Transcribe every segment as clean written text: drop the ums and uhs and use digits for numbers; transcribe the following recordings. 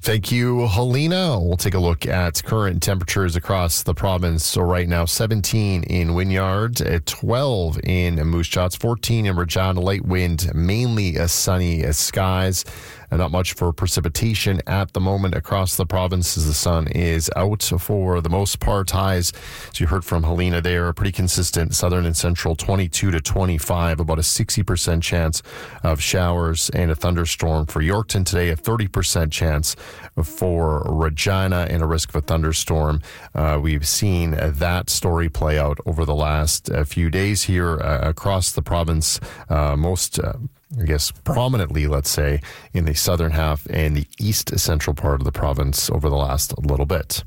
Thank you, Helena. We'll take a look at current temperatures across the province. So right now, 17 in Wynyard, 12 in Moose Jaw, 14 in Regina. Light wind, mainly sunny skies. Not much for precipitation at the moment across the province as the sun is out for the most part. Highs, as you heard from Helena there, pretty consistent. Southern and central 22 to 25, about a 60% chance of showers and a thunderstorm for Yorkton today, a 30% chance for Regina and a risk of a thunderstorm. We've seen that story play out over the last few days here across the province. Prominently, let's say, in the southern half and the east central part of the province over the last little bit.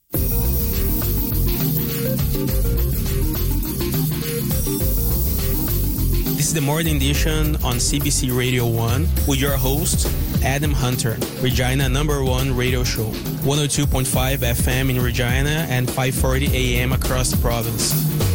This is the morning edition on CBC Radio 1 with your host, Adam Hunter, Regina #1 radio show, 102.5 FM in Regina and 5:40 a.m. across the province.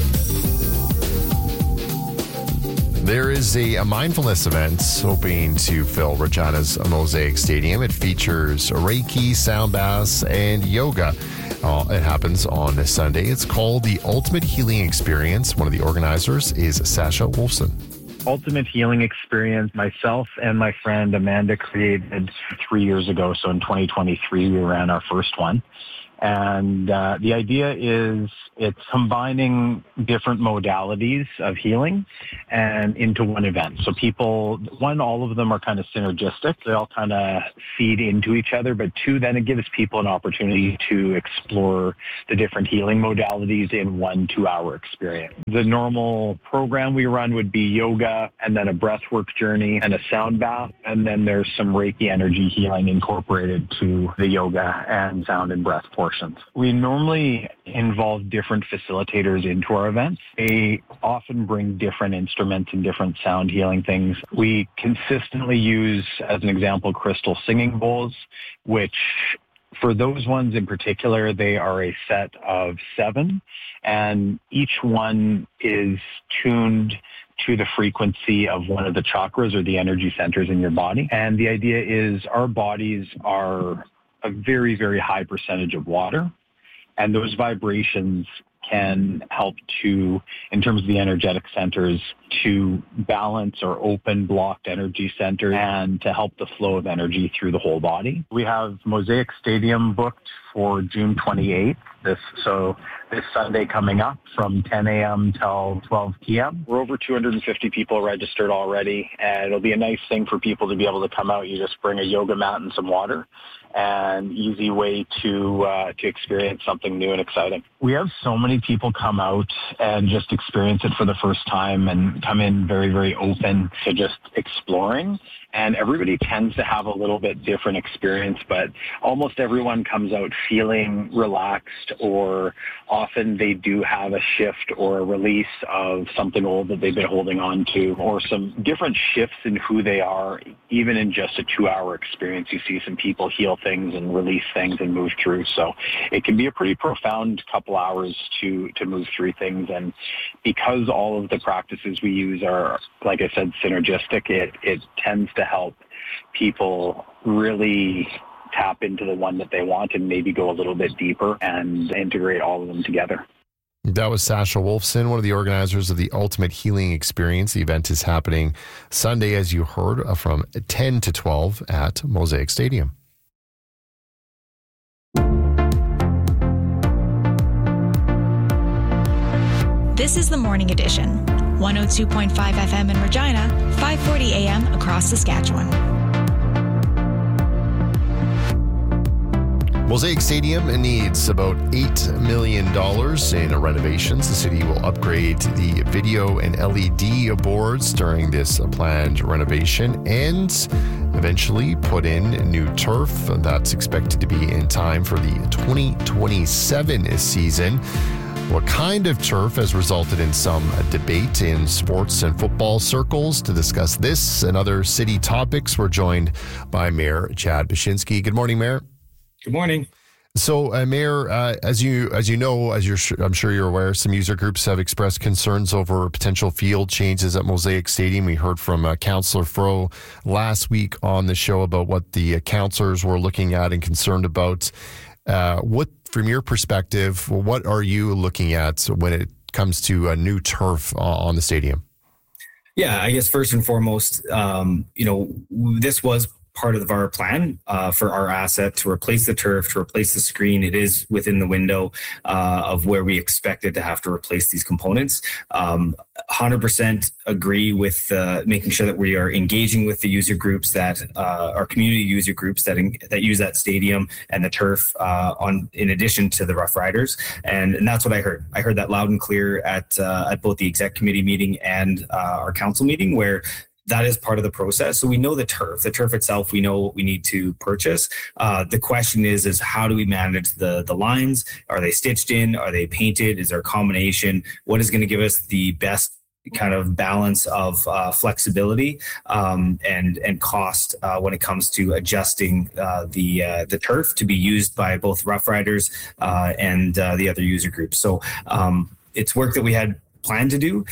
There is a mindfulness event hoping to fill Regina's Mosaic Stadium. It features Reiki, sound baths, and yoga. It happens on Sunday. It's called the Ultimate Healing Experience. One of the organizers is Sasha Wolfson. Ultimate Healing Experience, myself and my friend Amanda created 3 years ago. So in 2023, we ran our first one. And the idea is it's combining different modalities of healing and into one event. So all of them are kind of synergistic. They all kind of feed into each other. But two, then it gives people an opportunity to explore the different healing modalities in 1 2-hour experience. The normal program we run would be yoga and then a breathwork journey and a sound bath. And then there's some Reiki energy healing incorporated to the yoga and sound and breath portions. We normally involve different facilitators into our events. They often bring different instruments and different sound healing things. We consistently use, as an example, crystal singing bowls, which for those ones in particular, they are a set of 7, and each one is tuned to the frequency of one of the chakras or the energy centers in your body. And the idea is our bodies are a very, very high percentage of water. And those vibrations can help to, in terms of the energetic centers, to balance or open blocked energy centers and to help the flow of energy through the whole body. We have Mosaic Stadium booked for June 28th. This Sunday coming up from 10 a.m. till 12 p.m. We're over 250 people registered already, and it'll be a nice thing for people to be able to come out. You just bring a yoga mat and some water, and easy way to experience something new and exciting. We have so many people come out and just experience it for the first time and come in very, very open to just exploring. And everybody tends to have a little bit different experience, but almost everyone comes out feeling relaxed, or often they do have a shift or a release of something old that they've been holding on to, or some different shifts in who they are. Even in just a 2-hour experience, you see some people heal things and release things and move through. So it can be a pretty profound couple hours to move through things. And because all of the practices we use are, like I said, synergistic, it tends to help people really tap into the one that they want and maybe go a little bit deeper and integrate all of them together. That was Sasha Wolfson, one of the organizers of the Ultimate Healing Experience. The event is happening Sunday, as you heard, from 10 to 12 at Mosaic Stadium. This is the Morning Edition, 102.5 FM in Regina, 5:40 a.m. across Saskatchewan. Mosaic Stadium needs about $8 million in renovations. The city will upgrade the video and LED boards during this planned renovation and eventually put in new turf. That's expected to be in time for the 2027 season. What kind of turf has resulted in some debate in sports and football circles. To discuss this and other city topics, we're joined by Mayor Chad Baczynski. Good morning, Mayor. Good morning. So, Mayor, as you know, I'm sure you're aware, some user groups have expressed concerns over potential field changes at Mosaic Stadium. We heard from Councillor Fro last week on the show about what the councillors were looking at and concerned about. What, from your perspective, what are you looking at when it comes to a new turf on the stadium? Yeah, I guess first and foremost, this was part of our plan for our asset to replace the turf, to replace the screen. It is within the window of where we expected to have to replace these components. 100% agree with making sure that we are engaging with the user groups that are community user groups that use that stadium and the turf in addition to the Rough Riders. And that's what I heard. I heard that loud and clear at both the exec committee meeting and our council meeting, where that is part of the process. So we know the turf itself, we know what we need to purchase. The question is how do we manage the lines? Are they stitched in? Are they painted? Is there a combination? What is going to give us the best kind of balance of flexibility and cost when it comes to adjusting the turf to be used by both Rough Riders and the other user groups. So it's work that we had plan to do.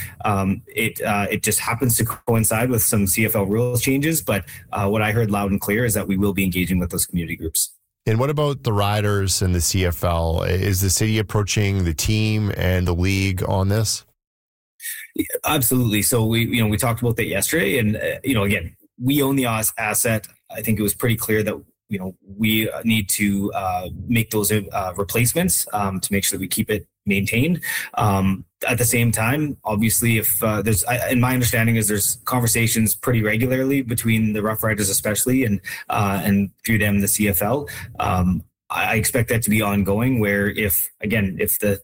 It just happens to coincide with some CFL rules changes, but what I heard loud and clear is that we will be engaging with those community groups. And what about the Riders and the CFL? Is the city approaching the team and the league on this? Absolutely. So we talked about that yesterday, and again, we own the asset. I think it was pretty clear that we need to make those replacements to make sure that we keep it maintained. At the same time, obviously, if in my understanding is there's conversations pretty regularly between the Rough Riders, especially, and through them the CFL. I expect that to be ongoing. Where if the